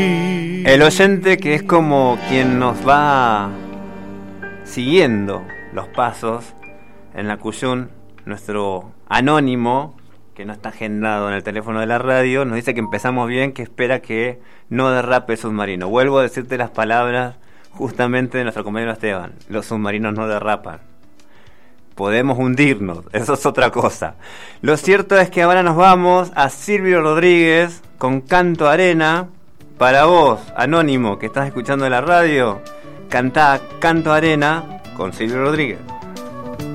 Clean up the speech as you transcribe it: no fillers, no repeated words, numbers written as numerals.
El oyente, que es como quien nos va siguiendo los pasos en la Cuyún, nuestro anónimo, que no está agendado en el teléfono de la radio, nos dice que empezamos bien, que espera que no derrape el submarino. Vuelvo a decirte las palabras justamente de nuestro compañero Esteban: los submarinos no derrapan. Podemos hundirnos, eso es otra cosa. Lo cierto es que ahora nos vamos a Silvio Rodríguez con Canto Arena. Para vos, anónimo, que estás escuchando en la radio, cantá Canto Arena con Silvio Rodríguez.